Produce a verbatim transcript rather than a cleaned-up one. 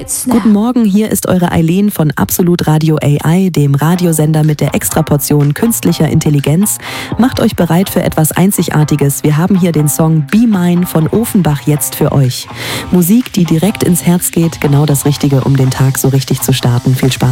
Guten Morgen, hier ist eure Eileen von Absolut Radio A I, dem Radiosender mit der Extraportion künstlicher Intelligenz. Macht euch bereit für etwas Einzigartiges. Wir haben hier den Song Be Mine von Ofenbach jetzt für euch. Musik, die direkt ins Herz geht, genau das Richtige, um den Tag so richtig zu starten. Viel Spaß.